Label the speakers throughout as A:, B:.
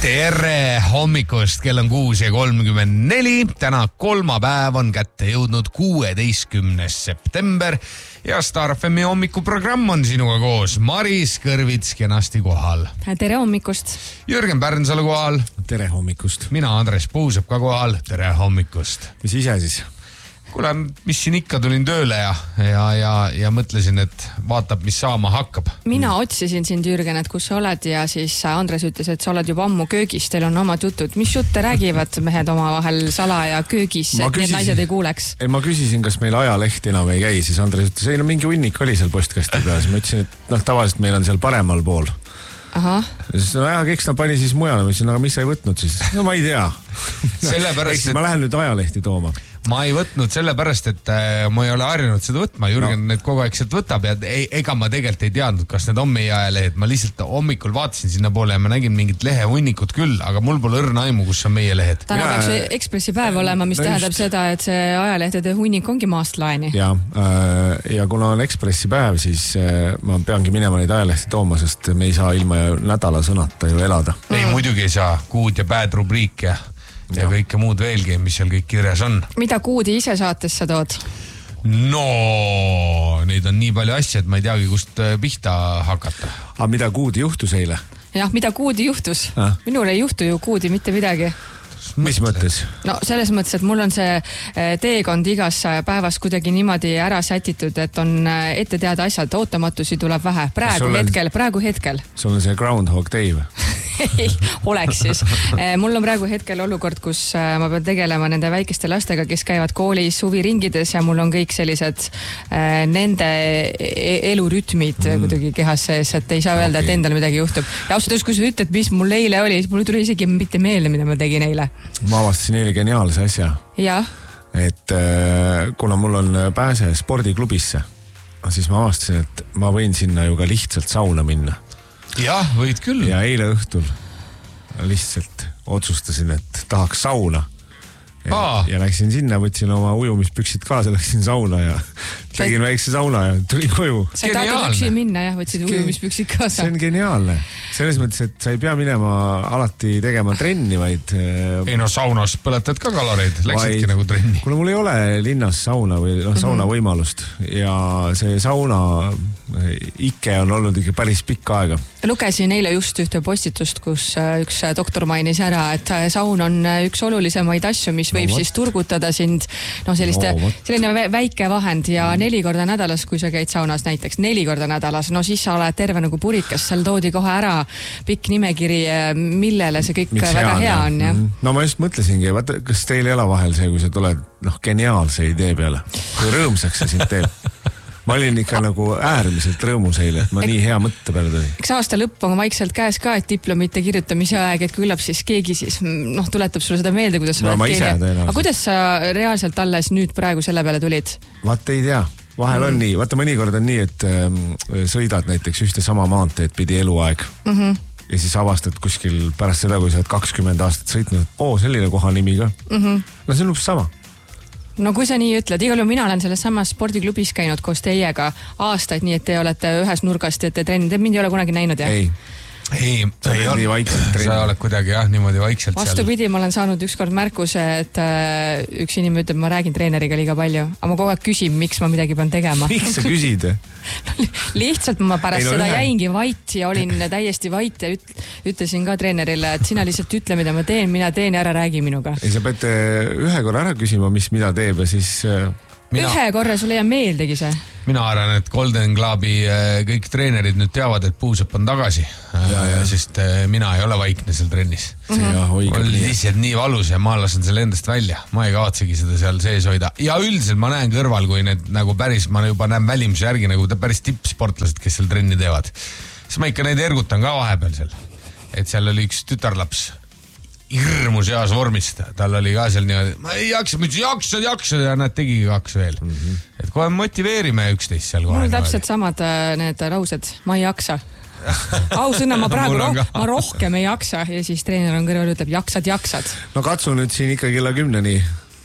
A: Tere hommikust, kell on 6:34. Täna kolmapäev on kätte jõudnud 16. september ja Star FMi hommikuprogramm on sinuga koos. Maris Kõrvits kenasti kohal.
B: Tere hommikust.
A: Jürgen Pärnsalu kohal.
C: Tere hommikust.
A: Mina, Andres Puusep ka kohal. Tere hommikust.
C: Mis ise siis?
A: Kuule, mis siin ikka tulin tööle ja mõtlesin, et vaatab, mis saama hakkab.
B: Mina otsisin sind, Jürgen, et kus sa oled ja siis Andres ütles, et sa oled juba ammu köögis, teil on omad jutud. Mis jutte räägivad mehed omavahel salaja köögis, et need naised ei kuuleks?
C: Ma küsisin, kas meil ajalehti enam ei käi, siis Andres ütles, ei no mingi hunnik oli seal postkasti peal. Ma ütlesin, et tavaliselt meil on seal paremal pool.
B: Aha.
C: Siis eks ta pani siis mujale, ma ütlesin, aga mis sa ei võtnud siis? No ma ei tea. Ma lähen nüüd ajalehti tooma.
A: Ma ei võtnud sellepärast, et ma ei ole harjunud seda võtma. Jürgen need kogu aeg sealt võtab ja ega ma tegelikult ei teadnud, kas need on meie ajalehed. Ma lihtsalt hommikul vaatasin sinna poole ja ma nägin mingit lehehunnikut küll, aga mul pole õrna aimu, kus on meie lehed.
B: Täna peaks Ekspressi päev olema, mis tähendab seda, et see ajalehtede hunnik ongi maast laeni.
C: Ja kuna on Ekspressi päev, siis ma peangi minema neid ajalehti tooma, sest me ei saa ilma nädala sõnata ju elada.
A: Ei, muidugi ei saa. Kuud ja bad rubriik ja kõike muud veelgi, mis seal kõik kirjas on.
B: Mida Kuudi ise saatesse tood?
A: No, neid on nii palju asja, et ma ei teagi, kust pihta hakata.
C: Aga mida Kuudi juhtus eile?
B: Jah, mida Kuudi juhtus? Minul ei juhtu ju Kuudi mitte midagi.
C: Mis mõttes?
B: No selles mõttes, et mul on see teekond igas päevas kuidagi niimoodi ära sätitud, et on ette teada asjad, ootamatusi tuleb vähe. Praegu hetkel.
C: Sul on see Groundhog Day või?
B: Ei, oleks siis. Mul on praegu hetkel olukord, kus ma pean tegelema nende väikeste lastega, kes käivad koolis huviringides ja mul on kõik sellised nende elurütmid kuidagi kehas sees, et ei saa öelda, et endal midagi juhtub. Ja ausalt, kui sa ütled, mis mul eile oli, siis mul tuli isegi mitte meelde, mida ma tegin eile.
C: Ma avastasin eile geniaalse asja.
B: Jah.
C: Et kuna mul on pääse spordiklubisse, siis ma avastasin, et ma võin sinna ju ka lihtsalt sauna minna.
A: Jah, võid küll.
C: Ja eile õhtul lihtsalt otsustasin, et tahaks sauna. Ja läksin sinna, võtsin oma ujumispüksid kaasa, läksin sauna ja tegin väikse sauna ja tulin koju.
B: Sa ei tahta üksi minna, jah, võtsid ujumispüksid kaasa.
C: See on geniaalne. Selles mõttes, et sa ei pea minema alati tegema trenni, vaid...
A: Ei no saunas põletad ka kaloreid, läksidki nagu trenni.
C: Kuna mul ei ole linnas sauna või sauna võimalust ja see sauna ikke on olnud ikka päris pikka aega.
B: Lugesin eile just ühte postitust, kus üks doktor mainis ära, et saun on üks olulisemaid asju, mis võib siis turgutada sind, selline väike vahend ja 4 korda nädalas, kui sa käid saunas näiteks 4 korda nädalas, no siis sa oled terve nagu purikas, seal toodi kohe ära pikk nimekiri, millele see kõik väga hea on. Ja?
C: No ma just mõtlesingi, vaata, kas teil ei ole vahel see, kui sa tuled geniaalse idee peale, kui rõõmsaks see sind teeb. Ma olin ikka nagu äärmiselt rõõmus eile, et ma nii hea mõtte peale tuli.
B: Eks aasta lõpp on vaikselt käes ka, et diplomite kirjutamise aeg, et küllap siis keegi siis tuletab sulle seda meelde, kuidas sa oled keegi. Aga kuidas sa reaalselt alles nüüd praegu selle peale tulid?
C: Vaata ei tea. Vahel on nii. Vaata mõnikord on nii, et sõidad näiteks ühte sama maanteed pidi eluaeg. Ja siis avastad kuskil pärast seda, kui sa oled 20 aastat sõitnud, selline koha nimi ka. No see on ups sama.
B: No kui sa nii ütled, igal juhul mina olen selles samas spordiklubis käinud koos teiega aastaid, nii et te olete ühes nurgast, et te trennid, mind ei ole kunagi näinud, jah?
A: Ei, sa oled kuidagi niimoodi vaikselt seal.
B: Vastupidi, ma olen saanud ükskord märkuse, et üks inimene ütleb, ma räägin treeneriga liiga palju, aga ma kogu aeg küsin, miks ma midagi pean tegema.
C: Miks sa küsid?
B: Lihtsalt ma pärast seda jäingi vait ja olin täiesti vait ja ütlesin ka treenerile, et sina lihtsalt ütle, mida ma teen, mina teen ja ära räägi minuga.
C: Ei, sa pead ühe korra ära küsima, mis mida teeb ja siis...
B: Ühe korra sulle ei meeldegi see?
A: Mina arvan, et Golden Clubi kõik treenerid nüüd teavad, et Puusep on tagasi, sest mina ei ole vaikne seal trennis. Mul lihtsalt nii valus ja ma lasen selle endast välja. Ma ei kavatsegi seda seal sees hoida. Ja üldiselt ma näen kõrval, kui need nagu päris, ma juba näen välimuse järgi nagu päris tippsportlased, kes seal trenni teevad. Siis ma ikka neid ergutan ka vahepeal seal. Et seal oli üks tütarlaps hirmus heas vormist, tal oli ka seal niimoodi, ma ei jaksa, ma ütlesin jaksad ja nad tegigi 2 veel. Et kohe motiveerime üksteist seal kohe.
B: Mul täpselt samad need laused, ma ei jaksa. Ausõna, ma praegu ma rohkem ei jaksa ja siis treener on kõrval ütleb, jaksad.
C: No katsu nüüd siin ikka kella 10-ni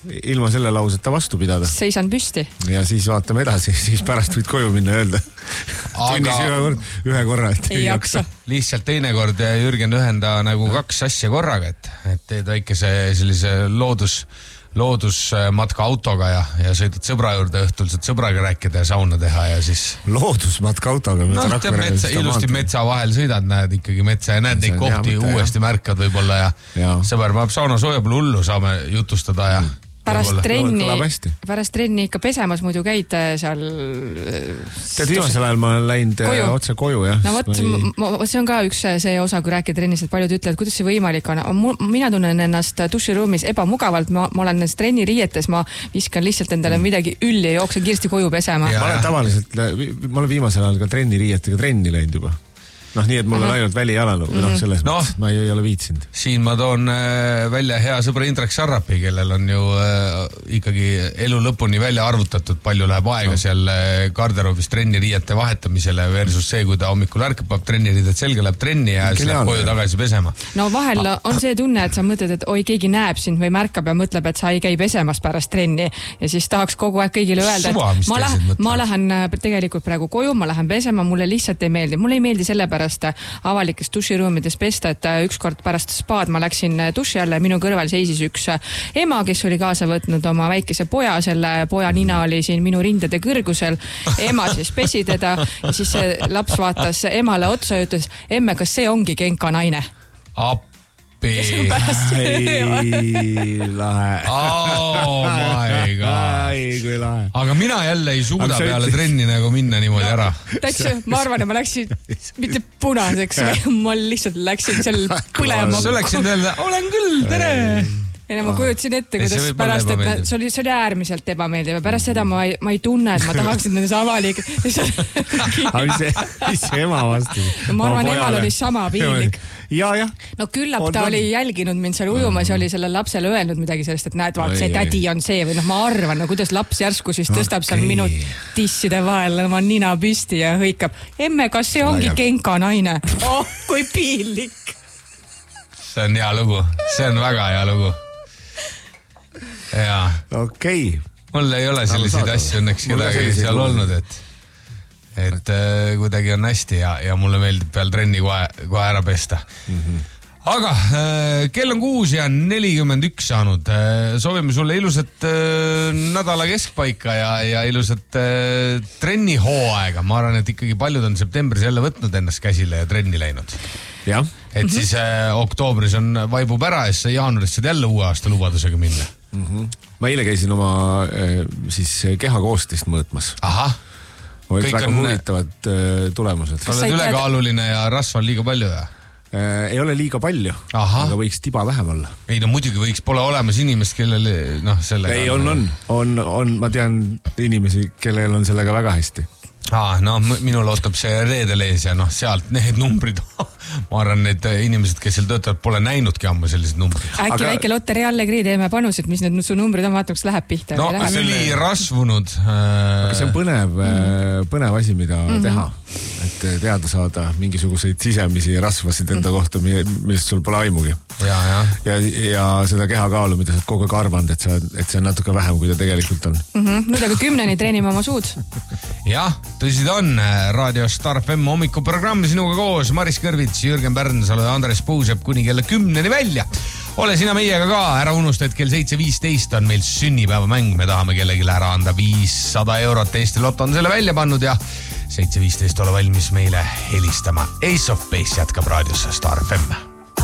C: ilma selle lauseta vastu pidada.
B: Seisan püsti.
C: Ja siis vaatame edasi, siis pärast võid koju minna ja öelda. Tunnis ühe korra, et
B: ei jaksa.
A: Lihtsalt teinekord Jürgen ühenda nagu 2 asja korraga, et teed väikese sellise loodusmatka autoga ja sõidad sõbra juurde õhtul, saad sõbraga rääkida ja sauna teha ja siis...
C: Loodusmatka autoga?
A: Ilusti metsa vahel sõidad, näed ikkagi metsa ja näed neid kohti uuesti märkad võib-olla ja sõber paneb sauna sooja, pole hullu, saame jutustada ja...
B: Pärast trenni ikka pesemas muidu käid seal...
C: Tead, viimasel ajal ma olen läinud otse koju, jah.
B: No vot, see on ka üks see osa, kui rääkida trennis, et paljud ütlevad, kuidas see võimalik on. Mina tunnen ennast duširuumis ebamugavalt, ma olen nendes trenniriietes, ma viskan lihtsalt endale midagi ülli ja jooksen kiiresti koju pesema.
C: Ma olen viimasel ajal ka trenniriietega trenni läinud juba. Nii, et mul on ainult välijalal, selles mõttes ma ei ole viitsinud.
A: Siin ma toon välja hea sõbra Indrek Sarrapi, kellel on ju ikkagi elu lõpuni välja arvutatud, palju läheb aega seal garderoobis trenniriiete vahetamisele versus see, kui ta hommikul ärkab, peab trenniriidet selga, läheb trenni ja siis läheb koju tagasi pesema.
B: No vahel on see tunne, et sa mõtled, et oi, keegi näeb sind või märkab ja mõtleb, et sa ei käi pesemas pärast trenni ja siis tahaks kogu aeg kõigile öelda, et ma lähen tegelikult praegu koju, ma lähen pesema, mulle lihtsalt ei meeldi. Mulle ei meeldi sellepärast avalikes duširuumides pesta, et ükskord pärast spaad ma läksin duši alla ja minu kõrval seisis üks ema, kes oli kaasa võtnud oma väikese poja, selle poja nina oli siin minu rindede kõrgusel. Ema siis pesi teda ja siis see laps vaatas emale otsa ja ütles, emme, kas see ongi Genka naine?
C: Lahe.
A: Oh my god. Aga mina jälle ei suuda peale trenni nagu minna niimoodi ära.
B: Ma arvan, et ma läksin mitte punaseks, ma lihtsalt läksin seal põlema.
A: Sa läksin öelda, olen küll, tere!
B: Ja ma kujutasin ette, kuidas pärast, et see oli äärmiselt ebameeldiv ja pärast seda ma ei tunne, et ma tahaksin nendes avalik.
C: Mis ema vastu?
B: Ma arvan, emal oli sama piinlik.
C: Ja.
B: No küllap ta oli jälginud mind seal ujumas ja oli sellele lapsele öelnud midagi sellest, et näed, vaat see tädi on see või ma arvan, kuidas laps järsku siis tõstab seal minu tisside vahel oma nina püsti ja hõikab. Emme, kas see ongi Genka naine? Oh, kui piinlik.
A: See on hea lugu. See on väga hea lugu. Jaa.
C: Okei.
A: Mul ei ole selliseid asju õnneks kedagi seal olnud, et kuidagi on hästi ja mulle meeldib peal trenni kohe ära pesta. Aga kell on 6:41 saanud. Soovime sulle ilusat nädala keskpaika ja ilusat trennihooaega. Ma arvan, et ikkagi paljud on septembris jälle võtnud ennast käsile ja trenni läinud.
C: Ja.
A: Et siis oktoobris on vaibub ära ja siis jaanuaris saad jälle uue aasta lubadusega minna.
C: Ma eile käisin oma siis kehakoostist mõõtmas.
A: Ahah.
C: Olid väga huvitavad tulemused.
A: Sa oled ülekaaluline ja rasva on liiga palju, ja?
C: Ei ole liiga palju, aga võiks tiba vähem olla.
A: Ei, no muidugi võiks, pole olemas inimest, kellel sellega...
C: Ei, on, ma tean inimesi, kellel on sellega väga hästi.
A: Minul ootab see reedel ees ja sealt need numbrid, ma arvan, need inimesed, kes seal töötavad, pole näinudki ammu sellised numbrid.
B: Äkki väike Lotteri Allegri teeme panused, mis need su numbrid on, vaataks läheb pihta.
A: See oli rasvunud.
C: Aga see on põnev asi, mida teha, et teada saada mingisuguseid sisemisi rasvasid enda kohta, millest sul pole aimugi. Ja seda kehakaalu, mida sa oled kogu aeg arvanud, et see on natuke vähem, kui ta tegelikult on.
B: Nüüd aga 10 treenime oma suud.
A: Jah, tõsi ta on. Raadio Star FM hommikuprogramm sinuga koos. Maris Kõrvits, Jürgen Pärnsalu ja Andres Puusep kuni kella 10 välja. Ole sina meiega ka. Ära unusta, et kell 7.15 on meil sünnipäevamäng. Me tahame kellegile ära anda 500 eurot. Eesti Lotto on selle välja pannud ja 7.15 ole valmis meile helistama. Ace of Base jätkab raadiosse Star FM.